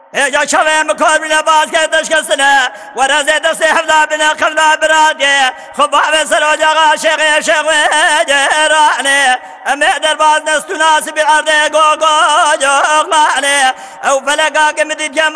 يا شوين مكور من باز كي تشكسنا ورزي دستي حفظا بنا قلبا برادي خبا بسر وجاغا شيخي شيخي جيراني أمي درباز نستو ناسي بالعرضي قوقو جوغلاني أو فلقا كمديد